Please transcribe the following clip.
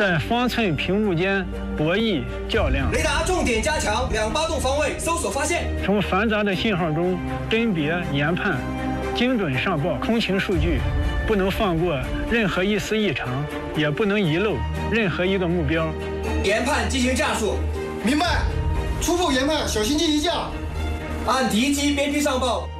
在方寸屏幕间博弈较量。 雷达重点加强282洞方位搜索发现。 从繁杂的信号中甄别研判，精准上报空情数据，不能放过任何一丝异常，也不能遗漏任何一个目标。 研判进行战术。 明白。初步研判，小型机一架。 按敌机边区上报。